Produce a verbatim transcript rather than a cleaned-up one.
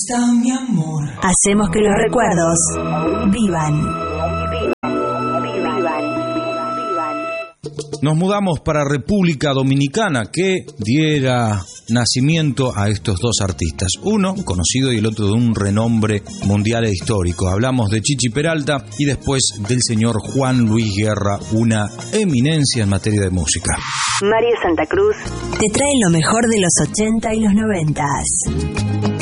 está mi amor. Hacemos que los recuerdos vivan. Nos mudamos para República Dominicana, que diera nacimiento a estos dos artistas. Uno conocido y el otro de un renombre mundial e histórico. Hablamos de Chichi Peralta y después del señor Juan Luis Guerra, una eminencia en materia de música. Mario Santa Cruz te trae lo mejor de los ochenta y los noventas.